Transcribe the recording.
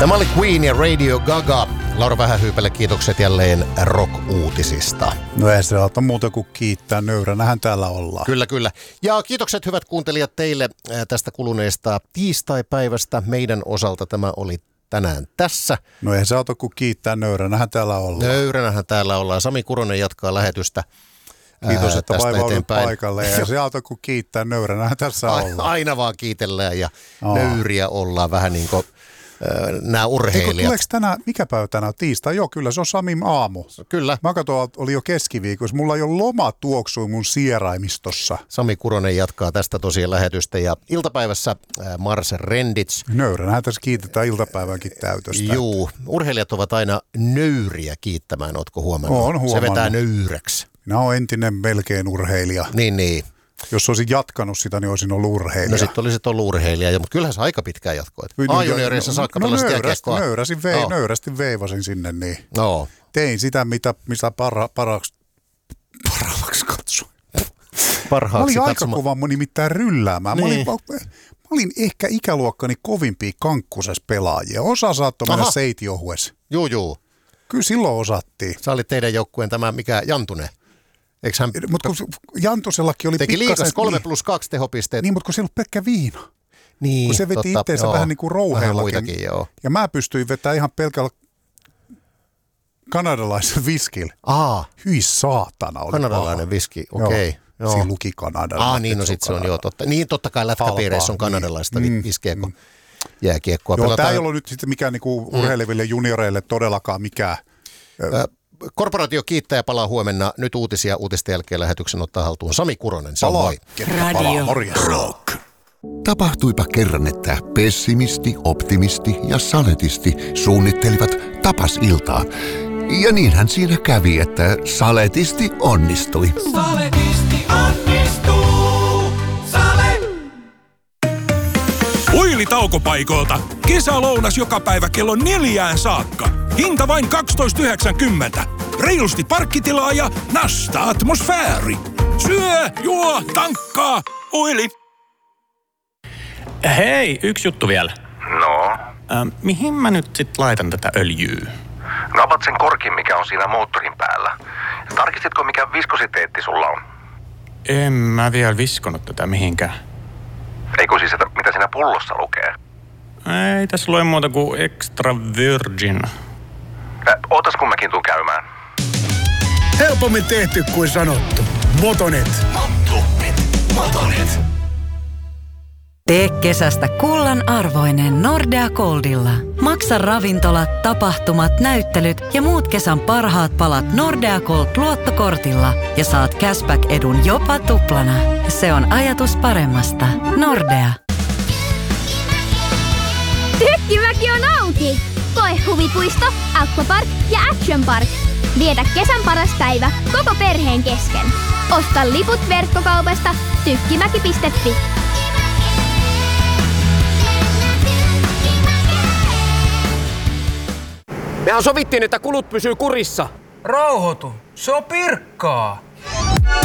Tämä oli Queen ja Radio Gaga. Laura Vähähyypälle kiitokset jälleen rock-uutisista. No ei se auta muuta kuin kiittää, nöyränähän täällä ollaan. Kyllä, kyllä. Ja kiitokset hyvät kuuntelijat teille tästä kuluneesta tiistaipäivästä. Meidän osalta tämä oli tänään tässä. No ei se auta kuin kiittää, nöyränähän täällä ollaan. Nöyränähän täällä ollaan. Sami Kuronen jatkaa lähetystä. Kiitos, että vaivaudut paikalle. Ja se auta kuin kiittää, nöyränähän tässä ollaan. Aina vaan kiitellään ja nöyriä ollaan vähän niin kuin nämä urheilijat. Tuleeko tänään, mikä päivä tänään? Tiistai? Joo, kyllä se on Samin aamu. Kyllä. Mä katsoin, oli jo keskiviikossa. Mulla jo loma tuoksui mun sieraimistossa. Sami Kuronen jatkaa tästä tosiaan lähetystä ja iltapäivässä Mars Rendits. Nöyränähän tässä kiitetään iltapäivänkin täytöstä. Juu, urheilijat ovat aina nöyriä kiittämään, ootko huomannut? Oon huomannut. Se vetää nöyräksi. Minä olen entinen melkein urheilija. Niin. Jos olisin jatkanut sitä, niin olisin ollut urheilija. No sitten olisit ollut urheilija, mutta kyllähän se aika pitkään jatkoit. A-juniorissa saakka pelasit jääkiekkoa. Nöyrästi veivasin sinne, niin tein sitä, mitä parhaaksi katsoin. Parhaaksi mä olin aika kova nimittäin rylläämään. Niin. Mä olin ehkä ikäluokkani kovimpia kankkusessa pelaajia. Osa saattoi mennä seitiohuessa. Juu. Kyllä silloin osattiin. Sä olit teidän joukkueen tämä, mikä Jantunen. Mutta kun Jantusellakin oli teki liikas 3+2 tehopisteet. Niin, mutta kun se ei ollut pelkkä viina. Niin, kun se veti itseensä vähän niin kuin rouheillakin. Joo. Ja mä pystyin vetämään ihan pelkällä kanadalaisen viskillä. Hyi saatana. Oli kanadalainen viski, okei. Joo. Siinä luki kanadalainen. Niin, no sit se on joo totta. Niin, totta kai lätkäpiireissä on kanadalaista viskiä, kun jääkiekkoa pelataan. Tämä ei ollut nyt sitten mikään niinku urheileville junioreille todellakaan mikään. Korporaatio kiittää ja palaa huomenna. Nyt uutisia. Uutisten jälkeen lähetyksen ottaa haltuun Sami Kuronen. Se on moi. Radio Rock. Tapahtuipa kerran, että pessimisti, optimisti ja saletisti suunnittelivat tapasiltaa. Ja niinhän siinä kävi, että saletisti onnistui. Saletisti onnistuu. Sale! Huilitaukopaikoilta. Kesälounas joka päivä kello 4 saakka. Hinta vain 12,90. Reilusti parkkitilaa ja nasta atmosfääri. Syö, juo, tankkaa, huili. Hei, yksi juttu vielä. No? Mihin mä nyt sit laitan tätä öljyä? No avat sen korkin, mikä on siinä moottorin päällä. Tarkistitko, mikä viskositeetti sulla on? En mä vielä viskonut tätä mihinkään. Eikö siis, että mitä siinä pullossa lukee? Ei tässä lue muuta kuin extra virgin. Ootas kun mäkin tuun käymään. Helpommin tehty kuin sanottu. Motonet. Motonet. Tee kesästä kullan arvoinen Nordea Goldilla. Maksa ravintolat, tapahtumat, näyttelyt ja muut kesän parhaat palat Nordea Gold luottokortilla ja saat cashback-edun jopa tuplana. Se on ajatus paremmasta. Nordea. Tykkimäki on auki! Koe huvipuisto, aquapark ja action park. Vietä kesän paras päivä koko perheen kesken. Osta liput verkkokaupasta tykkimäki.fi. Mehän sovittiin, että kulut pysyy kurissa. Rauhoitu, se on Pirkkaa.